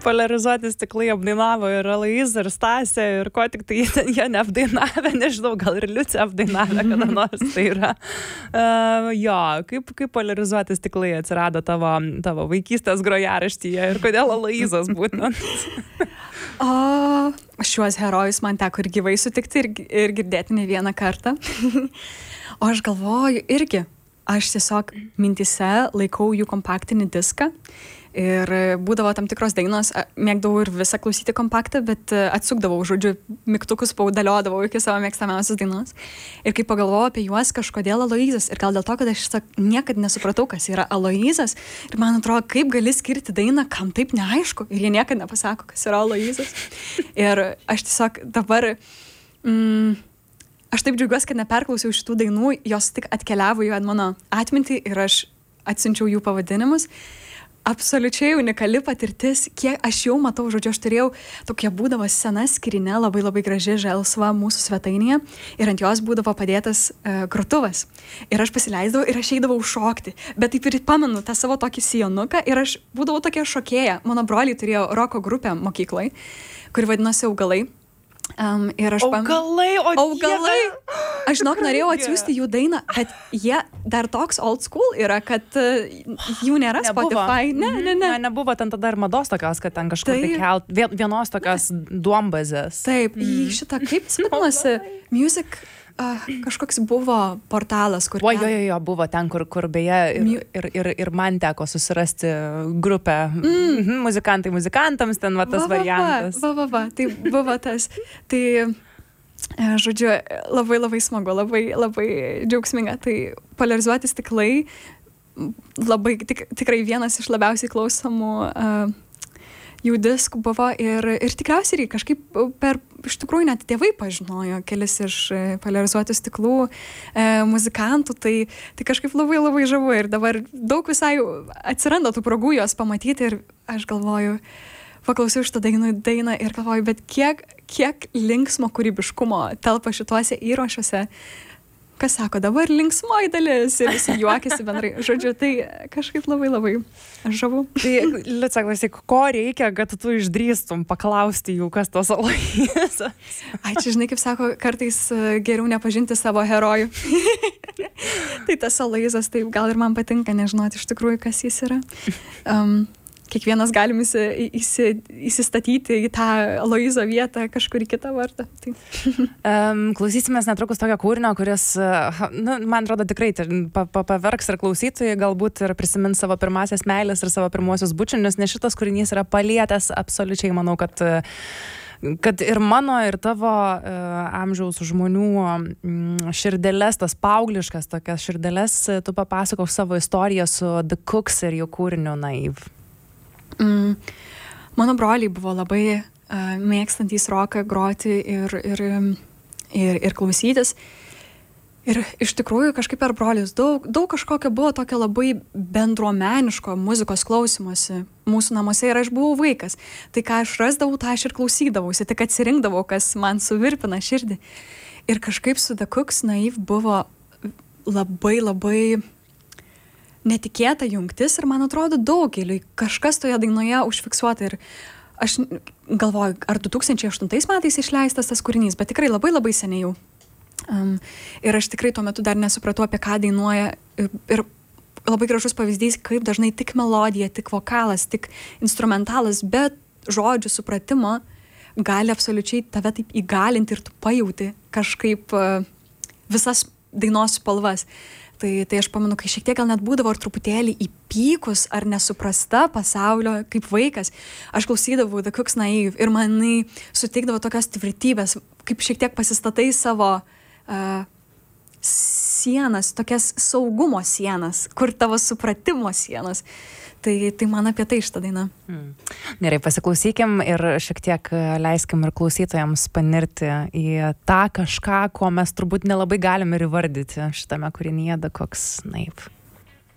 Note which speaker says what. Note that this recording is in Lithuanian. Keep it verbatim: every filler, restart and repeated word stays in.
Speaker 1: Poliarizuoti stiklai apdainavo ir Aloyzą, ir Stasę, ir ko tik tai jie neapdainavę, nežinau, gal ir Liucė apdainavę, kada nors tai yra. Uh, jo, kaip, kaip poliarizuoti stiklai atsirado tavo, tavo vaikystės grojaraštyje ir kodėl Aloyzas būtent?
Speaker 2: O, šiuos herojus man teko ir gyvai sutikti ir, ir girdėti ne vieną kartą. O aš galvoju irgi, aš tiesiog mintise laikau jų kompaktinį diską ir būdavo tam tikros dainos, mėgdavau ir visą klausyti kompaktą, bet atsukdavau, žodžiu, mygtukus paudaliodavau iki savo mėgstamiausios dainos. Ir kai pagalvojau apie juos, kažkodėl Aloyzas, ir gal dėl to, kad aš niekad nesupratau, kas yra Aloyzas, ir man atrodo, kaip gali skirti dainą, kam taip neaišku, ir jie niekad nepasako, kas yra Aloyzas. Ir aš tiesiog dabar... Mm, Aš taip džiaugiuosi, kad neperklausiau šitų dainų, jos tik atkeliavo į mano atmintį ir aš atsiunčiau jų pavadinimus. Absoliučiai unikali patirtis, kiek aš jau matau, žodžiu, aš turėjau tokia būdavo sena skrinė, labai labai graži želsva mūsų svetainėje ir ant jos būdavo padėtas uh, grotuvas. Ir aš pasileisdavau ir aš eidavau šokti, bet taip ir pamenu tą savo tokį sijonuką ir aš būdavau tokia šokėja. Mano broliai turėjo roko grupę mokyklai, kuri vadinosi Augalai. Um, ir aš pam...
Speaker 1: Augalai, o
Speaker 2: Augalai.
Speaker 1: Dieve.
Speaker 2: Aš žinok, norėjau atsiųsti jų dainą, bet jie dar toks old school yra, kad uh, jų nėra
Speaker 1: Nebuvo.
Speaker 2: Spotify. Ne, ne, ne.
Speaker 1: Ne, nebuvo ten tada ir mados tokios, kad ten kažkur tai kelt, vienos tokios duombazės.
Speaker 2: Taip, mm. į šitą, kaip jis vadinasi, Music... Uh, kažkoks buvo portalas, kur...
Speaker 1: O, jo, jo, jo, buvo ten, kur, kur beje ir, ir, ir, ir man teko susirasti grupę mm. muzikantai muzikantams, ten va tas va, va, variantas.
Speaker 2: Va, va, va, tai buvo tas. Tai, žodžiu, labai labai smagu, labai, labai džiaugsminga. Tai poliarizuoti stiklai labai tik, tikrai vienas iš labiausiai klausomų uh, jų diskų buvo ir, ir tikriausiai ir kažkaip per, iš tikrųjų net tėvai pažinojo kelis iš poliarizuotų stiklų e, muzikantų, tai, tai kažkaip labai labai žavu ir dabar daug visai atsiranda tų progų jos pamatyti ir aš galvoju, paklausiau šitą dainą, dainą ir galvoju, bet kiek, kiek linksmo kūrybiškumo telpa šituose įrašuose. Kas sako, dabar linksmoji dalis ir visi juokiasi bendrai. Žodžiu, tai kažkaip labai labai žavu.
Speaker 1: Tai, Liucė, klausyk, ko reikia, kad tu išdrįstum paklausti jų, kas tos Aloyzas?
Speaker 2: Ai, čia žinai, kaip sako, kartais geriau nepažinti savo herojų. Tai tas Aloyzas, tai gal ir man patinka nežinoti iš tikrųjų, kas jis yra. Um, Kiekvienas galim įsi, įsi, įsistatyti į tą Aloyzo vietą kažkur į kitą vardą. Tai.
Speaker 1: um, klausysimės netrukus tokio kūrinio, kuris, nu, man atrodo, tikrai pa, pa, paverks ir klausytojai, galbūt ir prisimins savo pirmasias meilės ir savo pirmuosius bučinius, nes šitas kūrinys yra palietęs absoliučiai, manau, kad kad ir mano, ir tavo uh, amžiaus žmonių mm, širdeles, tas paaugliškas tokias širdeles, tu papasakok savo istoriją su The Cooks ir jų kūriniu Naive.
Speaker 2: Mm, mano broliai buvo labai uh, mėgstantys roką groti ir, ir, ir, ir klausytis. Ir iš tikrųjų kažkaip per brolius daug, daug kažkokio buvo tokio labai bendruomeniško muzikos klausymosi mūsų namuose ir aš buvau vaikas. Tai ką aš rasdavau, tą aš ir klausydavausi, tik atsirinkdavau, kas man suvirpina širdį. Ir kažkaip su The Cooks Naive buvo labai labai netikėta jungtis ir man atrodo daugeliui kažkas toje dainoje užfiksuota ir aš galvoju, ar du tūkstančiai aštuntais metais išleistas tas kūrinys, bet tikrai labai labai seniai jau. Um, ir aš tikrai tuo metu dar nesupratau, apie ką dainuoja ir, ir labai gražus pavyzdys, kaip dažnai tik melodija, tik vokalas, tik instrumentalas, bet žodžių supratimo gali absoliučiai tave taip įgalinti ir tu pajauti kažkaip uh, visas dainos spalvas. Tai, tai aš pamenu, kai šiek tiek gal net būdavo ar truputėlį įpykus ar nesuprasta pasaulio kaip vaikas, aš klausydavau The Cooks Naive ir manai suteikdavo tokios tvirtybės, kaip šiek tiek pasistatai savo uh, sienas, tokias saugumo sienas, kur tavo supratimo sienas. Tai, tai man apie tai šitą dainą.
Speaker 1: Hmm. Gerai, pasiklausykim ir šiek tiek leiskim ir klausytojams panirti į tą kažką, ko mes turbūt nelabai galim ir įvardyti šitame kūrinyje The Cooks Naive.